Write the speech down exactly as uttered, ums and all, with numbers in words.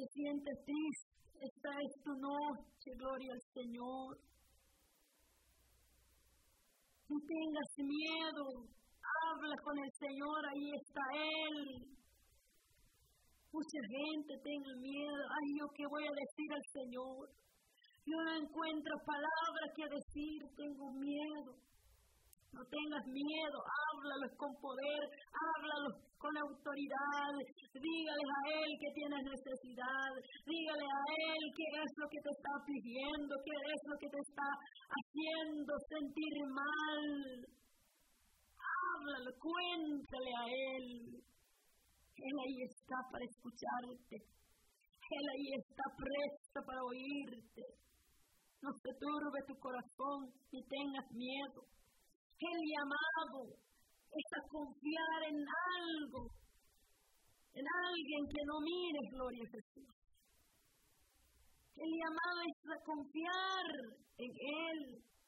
te sientes triste, esta es tu noche, gloria al Señor. No tengas miedo, habla con el Señor, ahí está Él. Mucha gente tiene miedo, ay, ¿yo qué voy a decir al Señor? Yo no encuentro palabras que decir, tengo miedo. No tengas miedo, háblalos con poder, háblalos con autoridad, dígales a Él que tienes necesidad, dígale a Él qué es lo que te está pidiendo, qué es lo que te está haciendo sentir mal. Háblalo, cuéntale a Él. Él ahí está para escucharte, Él ahí está presto para oírte. No se turbe tu corazón ni tengas miedo. El llamado es a confiar en algo, en alguien que no mires, gloria a Jesús. El llamado es a confiar en Él,